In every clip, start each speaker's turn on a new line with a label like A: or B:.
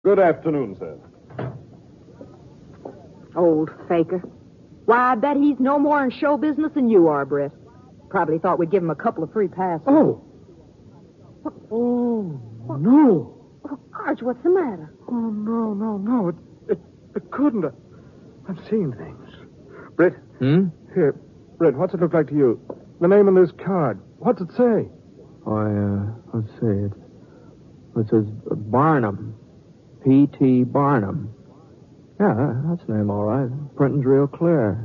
A: Good afternoon, sir.
B: Old faker. Why, I bet he's no more in show business than you are, Britt. Probably thought we'd give him a couple of free passes.
A: Oh, no.
B: Oh, Arch, what's the matter?
A: Oh, no. It couldn't. I've seen things. Britt? Here, Britt, what's it look like to you? The name on this card. What's it say?
C: Let's see. It says Barnum. P.T. Barnum. Yeah, that's the name all right. Printing's real clear.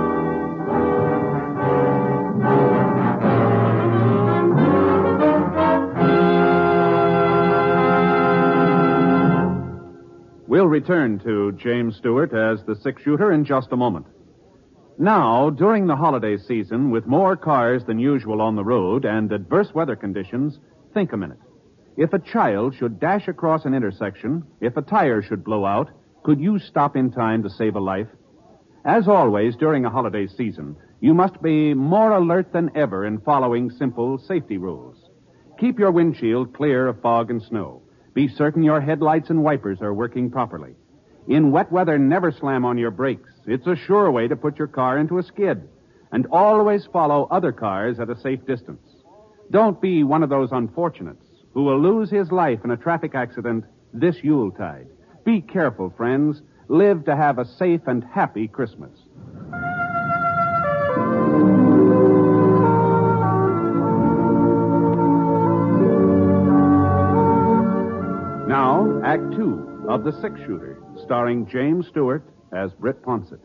D: We'll return to James Stewart as the six-shooter in just a moment. Now, during the holiday season, with more cars than usual on the road and adverse weather conditions, think a minute. If a child should dash across an intersection, if a tire should blow out, could you stop in time to save a life? As always, during a holiday season, you must be more alert than ever in following simple safety rules. Keep your windshield clear of fog and snow. Be certain your headlights and wipers are working properly. In wet weather, never slam on your brakes. It's a sure way to put your car into a skid. And always follow other cars at a safe distance. Don't be one of those unfortunates who will lose his life in a traffic accident this Yuletide. Be careful, friends. Live to have a safe and happy Christmas. Now, Act Two of The Six-Shooter, starring James Stewart as Britt Ponsett.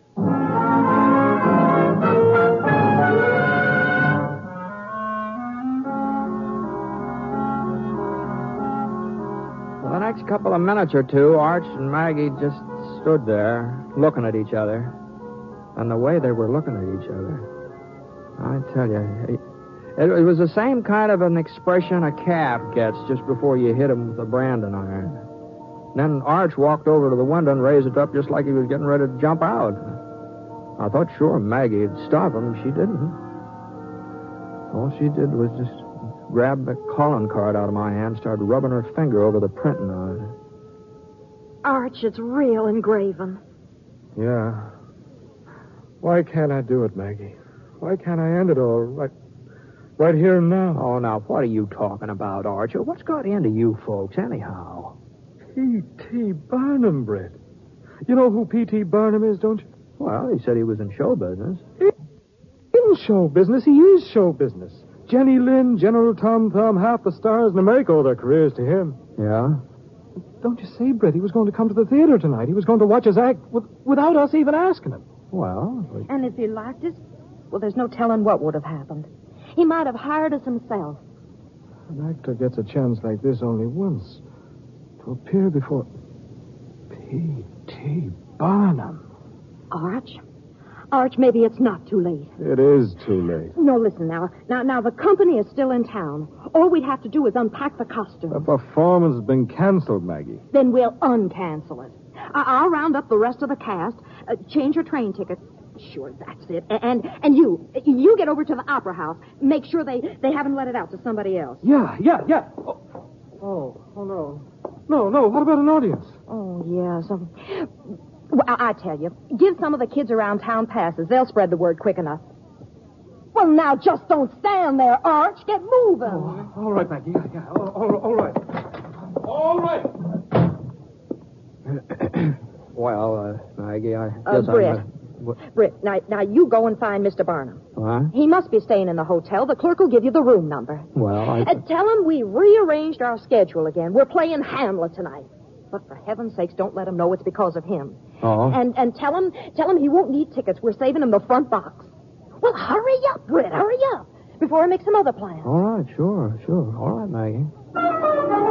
C: For the next couple of minutes or two, Arch and Maggie just stood there, looking at each other. And the way they were looking at each other, I tell you, it was the same kind of an expression a calf gets just before you hit him with a branding iron. Then Arch walked over to the window and raised it up just like he was getting ready to jump out. I thought sure Maggie'd stop him. She didn't. All she did was just grab the calling card out of my hand and started rubbing her finger over the printing on it.
B: Arch, it's real engraven.
A: Yeah. Why can't I do it, Maggie? Why can't I end it all right here and now?
C: Oh, now, what are you talking about, Arch? What's got into you folks, anyhow?
A: P.T. Barnum, Britt. You know who P.T. Barnum is, don't you?
C: Well, he said he was in show business.
A: In show business? He is show business. Jenny Lind, General Tom Thumb, half the stars in America owe their careers to him.
C: Yeah?
A: Don't you see, Britt, he was going to come to the theater tonight. He was going to watch us act without us even asking him.
C: Well...
B: And if he liked it, well, there's no telling what would have happened. He might have hired us himself.
A: An actor gets a chance like this only once. To appear before P.T. Barnum.
B: Arch, maybe it's not too late.
A: It is too late.
B: No, listen now. Now, the company is still in town. All we'd have to do is unpack the costumes.
A: The performance has been canceled, Maggie.
B: Then we'll uncancel it. I'll round up the rest of the cast, change your train tickets. Sure, that's it. And you get over to the Opera House. Make sure they haven't let it out to somebody else.
A: Yeah. Oh, no. No, what about an audience?
B: Oh, yes. Well, I tell you, give some of the kids around town passes. They'll spread the word quick enough. Well, now, just don't stand there, Arch. Get moving.
A: Oh, all right, Maggie. Yeah. All right. All right.
C: Well, Maggie, I guess
B: Britt. Britt, now you go and find Mr. Barnum.
C: What?
B: He must be staying in the hotel. The clerk will give you the room number.
C: Well,
B: Tell him we rearranged our schedule again. We're playing Hamlet tonight. But for heaven's sakes, don't let him know it's because of him.
C: Oh?
B: And tell him he won't need tickets. We're saving him the front box. Well, hurry up, Britt, hurry up, before I make some other plans.
C: All right, sure. All right, Maggie.